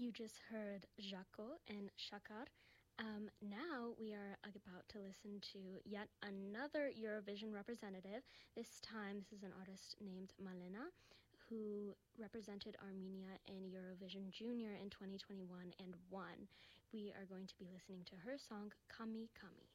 You just heard Jaco and Shakar. Now we are about to listen to yet another Eurovision representative. This time, this is an artist named Malena, who represented Armenia in Eurovision Junior in 2021 and won. We are going to be listening to her song, Kami Kami.